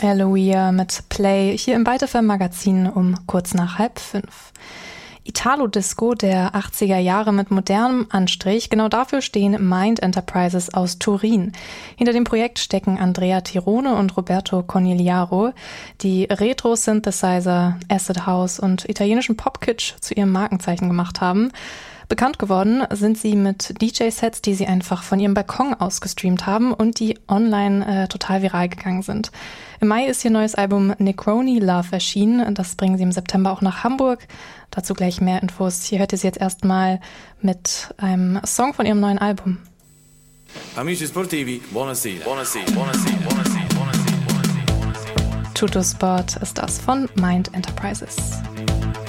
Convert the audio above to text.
Eloia mit Play hier im Byte FM Magazin um kurz nach 4:30. Italo-Disco der 80er Jahre mit modernem Anstrich. Genau dafür stehen Mind Enterprises aus Turin. Hinter dem Projekt stecken Andrea Tirone und Roberto Conigliaro, die Retro-Synthesizer, Acid House und italienischen Pop-Kitsch zu ihrem Markenzeichen gemacht haben. Bekannt geworden sind sie mit DJ-Sets, die sie einfach von ihrem Balkon aus gestreamt haben und die online total viral gegangen sind. Im Mai ist ihr neues Album Necroni Love erschienen. Das bringen sie im September auch nach Hamburg. Dazu gleich mehr Infos. Hier hört ihr sie jetzt erstmal mit einem Song von ihrem neuen Album. Amici sportivi, buonasera. Buonasera, buonasera, buonasera, buonasera, buonasera. Tutto Sport ist das von Mind Enterprises.